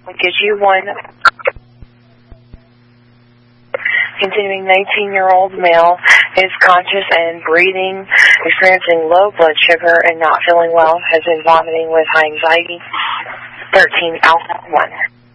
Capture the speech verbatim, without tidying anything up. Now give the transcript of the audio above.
Gives you one. Continuing, nineteen-year-old male is conscious and breathing, experiencing low blood sugar and not feeling well, has been vomiting with high anxiety. thirteen, Alpha one.